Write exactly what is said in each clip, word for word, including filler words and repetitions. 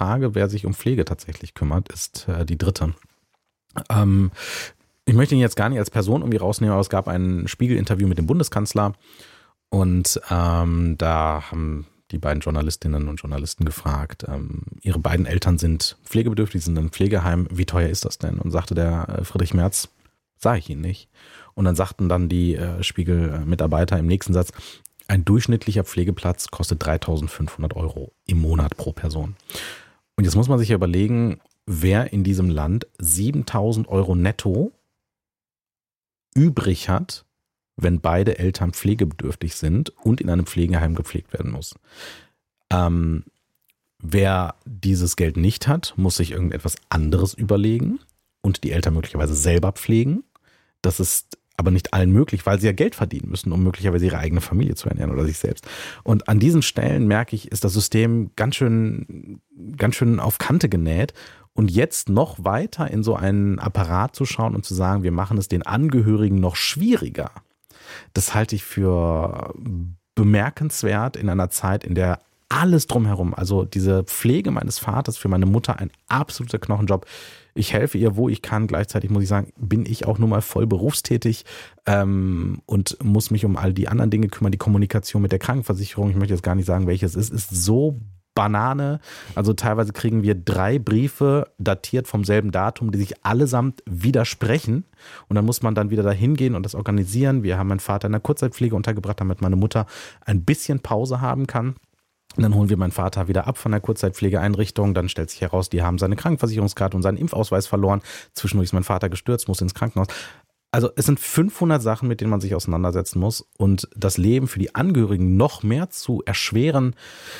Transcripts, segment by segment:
Frage, wer sich um Pflege tatsächlich kümmert, ist äh, die dritte. Ähm, ich möchte ihn jetzt gar nicht als Person irgendwie rausnehmen, aber es gab ein Spiegel-Interview mit dem Bundeskanzler und ähm, da haben die beiden Journalistinnen und Journalisten gefragt, ähm, ihre beiden Eltern sind pflegebedürftig, sind in einem Pflegeheim, wie teuer ist das denn? Und sagte der äh, Friedrich Merz, sage ich Ihnen nicht. Und dann sagten dann die äh, Spiegel-Mitarbeiter im nächsten Satz, ein durchschnittlicher Pflegeplatz kostet dreitausendfünfhundert Euro im Monat pro Person. Und jetzt muss man sich ja überlegen, wer in diesem Land siebentausend Euro netto übrig hat, wenn beide Eltern pflegebedürftig sind und in einem Pflegeheim gepflegt werden muss. Ähm, wer dieses Geld nicht hat, muss sich irgendetwas anderes überlegen und die Eltern möglicherweise selber pflegen. Das ist aber nicht allen möglich, weil sie ja Geld verdienen müssen, um möglicherweise ihre eigene Familie zu ernähren oder sich selbst. Und an diesen Stellen merke ich, ist das System ganz schön, ganz schön auf Kante genäht. Und jetzt noch weiter in so einen Apparat zu schauen und zu sagen, wir machen es den Angehörigen noch schwieriger, das halte ich für bemerkenswert in einer Zeit, in der alles drumherum, also diese Pflege meines Vaters für meine Mutter, ein absoluter Knochenjob. Ich helfe ihr, wo ich kann. Gleichzeitig muss ich sagen, bin ich auch nun mal voll berufstätig ähm, und muss mich um all die anderen Dinge kümmern. Die Kommunikation mit der Krankenversicherung, ich möchte jetzt gar nicht sagen, welches es ist, ist so Banane. Also teilweise kriegen wir drei Briefe datiert vom selben Datum, die sich allesamt widersprechen. Und dann muss man dann wieder dahin gehen und das organisieren. Wir haben meinen Vater in der Kurzzeitpflege untergebracht, damit meine Mutter ein bisschen Pause haben kann. Und dann holen wir meinen Vater wieder ab von der Kurzzeitpflegeeinrichtung. Dann stellt sich heraus, die haben seine Krankenversicherungskarte und seinen Impfausweis verloren. Zwischendurch ist mein Vater gestürzt, muss ins Krankenhaus. Also es sind fünfhundert Sachen, mit denen man sich auseinandersetzen muss. Und das Leben für die Angehörigen noch mehr zu erschweren,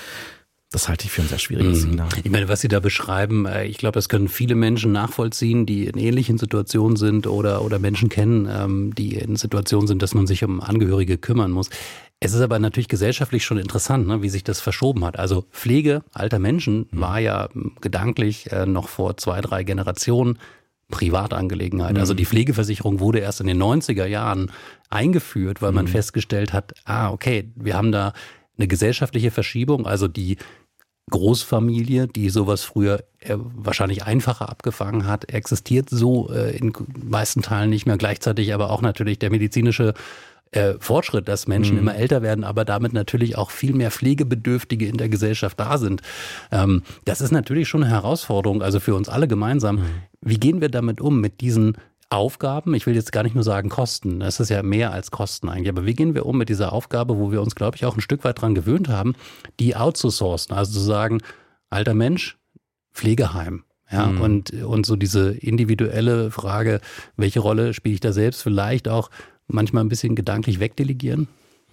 das halte ich für ein sehr schwieriges Signal. Ich meine, was Sie da beschreiben, ich glaube, das können viele Menschen nachvollziehen, die in ähnlichen Situationen sind oder, oder Menschen kennen, die in Situationen sind, dass man sich um Angehörige kümmern muss. Es ist aber natürlich gesellschaftlich schon interessant, ne, wie sich das verschoben hat. Also Pflege alter Menschen war ja gedanklich noch vor zwei, drei Generationen Privatangelegenheit. Also die Pflegeversicherung wurde erst in den neunziger Jahren eingeführt, weil man mhm. festgestellt hat, ah, okay, wir haben da eine gesellschaftliche Verschiebung, also die Großfamilie, die sowas früher äh, wahrscheinlich einfacher abgefangen hat, existiert so äh, in meisten Teilen nicht mehr. Gleichzeitig aber auch natürlich der medizinische äh, Fortschritt, dass Menschen mhm. immer älter werden, aber damit natürlich auch viel mehr Pflegebedürftige in der Gesellschaft da sind. Ähm, das ist natürlich schon eine Herausforderung, also für uns alle gemeinsam. Mhm. Wie gehen wir damit um, mit diesen Aufgaben? Ich will jetzt gar nicht nur sagen Kosten, das ist ja mehr als Kosten eigentlich, aber wie gehen wir um mit dieser Aufgabe, wo wir uns, glaube ich, auch ein Stück weit dran gewöhnt haben, die outzusourcen, also zu sagen, alter Mensch, Pflegeheim. Ja, mhm. und, und so diese individuelle Frage, welche Rolle spiele ich da selbst, vielleicht auch manchmal ein bisschen gedanklich wegdelegieren?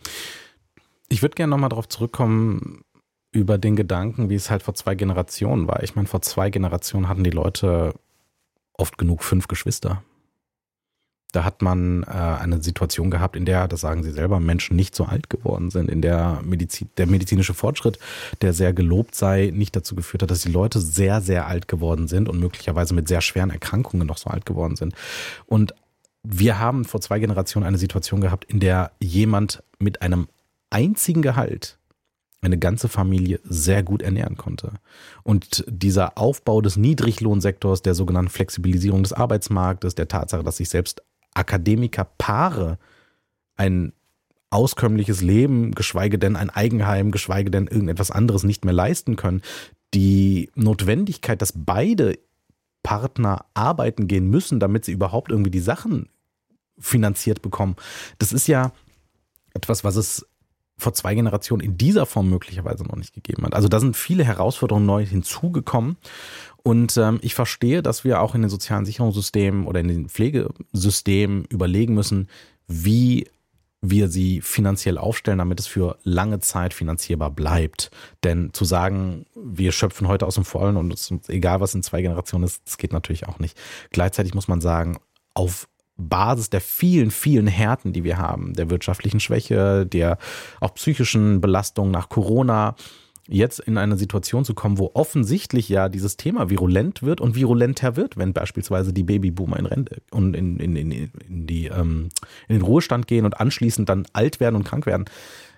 Ich würde gerne nochmal darauf zurückkommen, über den Gedanken, wie es halt vor zwei Generationen war. Ich meine, vor zwei Generationen hatten die Leute oft genug fünf Geschwister. Da hat man äh, eine Situation gehabt, in der, das sagen sie selber, Menschen nicht so alt geworden sind, in der Medizin, der medizinische Fortschritt, der sehr gelobt sei, nicht dazu geführt hat, dass die Leute sehr, sehr alt geworden sind und möglicherweise mit sehr schweren Erkrankungen noch so alt geworden sind. Und wir haben vor zwei Generationen eine Situation gehabt, in der jemand mit einem einzigen Gehalt eine ganze Familie sehr gut ernähren konnte. Und dieser Aufbau des Niedriglohnsektors, der sogenannten Flexibilisierung des Arbeitsmarktes, der Tatsache, dass sich selbst Akademikerpaare ein auskömmliches Leben, geschweige denn ein Eigenheim, geschweige denn irgendetwas anderes nicht mehr leisten können. Die Notwendigkeit, dass beide Partner arbeiten gehen müssen, damit sie überhaupt irgendwie die Sachen finanziert bekommen, das ist ja etwas, was es vor zwei Generationen in dieser Form möglicherweise noch nicht gegeben hat. Also da sind viele Herausforderungen neu hinzugekommen. Und ähm, ich verstehe, dass wir auch in den sozialen Sicherungssystemen oder in den Pflegesystemen überlegen müssen, wie wir sie finanziell aufstellen, damit es für lange Zeit finanzierbar bleibt. Denn zu sagen, wir schöpfen heute aus dem Vollen und es ist egal, was in zwei Generationen ist, das geht natürlich auch nicht. Gleichzeitig muss man sagen, auf Basis der vielen, vielen Härten, die wir haben, der wirtschaftlichen Schwäche, der auch psychischen Belastung nach Corona, jetzt in eine Situation zu kommen, wo offensichtlich ja dieses Thema virulent wird und virulenter wird, wenn beispielsweise die Babyboomer in Rente und in, in, in, in, die, ähm, in den Ruhestand gehen und anschließend dann alt werden und krank werden.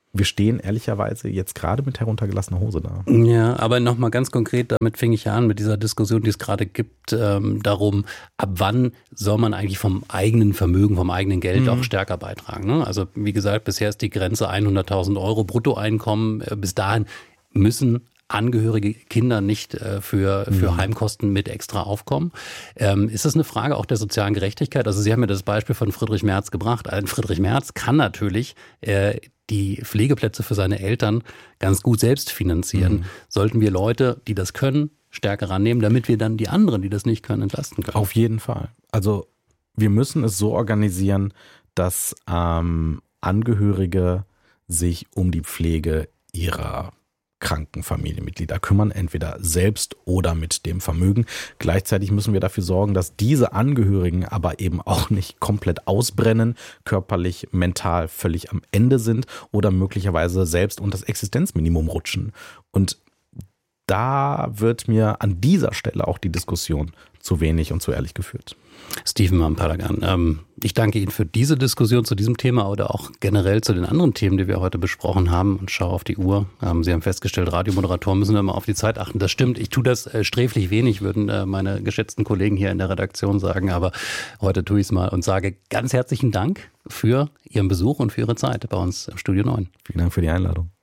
wir stehen ehrlicherweise jetzt gerade mit heruntergelassener Hose da. Ja, aber nochmal ganz konkret, damit fing ich ja an mit dieser Diskussion, die es gerade gibt, ähm, darum, ab wann soll man eigentlich vom eigenen Vermögen, vom eigenen Geld mhm. auch stärker beitragen. Ne? Also wie gesagt, bisher ist die Grenze hunderttausend Euro Bruttoeinkommen. Bis dahin müssen angehörige Kinder nicht äh, für, für mhm. Heimkosten mit extra aufkommen. Ähm, ist das eine Frage auch der sozialen Gerechtigkeit? Also Sie haben ja das Beispiel von Friedrich Merz gebracht. Ein Friedrich Merz kann natürlich äh, die Pflegeplätze für seine Eltern ganz gut selbst finanzieren. Mhm. Sollten wir Leute, die das können, stärker rannehmen, damit wir dann die anderen, die das nicht können, entlasten können? Auf jeden Fall. Also wir müssen es so organisieren, dass ähm, Angehörige sich um die Pflege ihrer kranken Familienmitglieder kümmern, entweder selbst oder mit dem Vermögen. Gleichzeitig müssen wir dafür sorgen, dass diese Angehörigen aber eben auch nicht komplett ausbrennen, körperlich, mental völlig am Ende sind oder möglicherweise selbst unter das Existenzminimum rutschen. Und da wird mir an dieser Stelle auch die Diskussion zu wenig und zu ehrlich geführt. Steven Mampalagan, ähm, ich danke Ihnen für diese Diskussion zu diesem Thema oder auch generell zu den anderen Themen, die wir heute besprochen haben, und schaue auf die Uhr. Ähm, Sie haben festgestellt, Radiomoderatoren müssen immer auf die Zeit achten. Das stimmt, ich tue das äh, sträflich wenig, würden äh, meine geschätzten Kollegen hier in der Redaktion sagen, aber heute tue ich es mal und sage ganz herzlichen Dank für Ihren Besuch und für Ihre Zeit bei uns im Studio neun. Vielen Dank für die Einladung.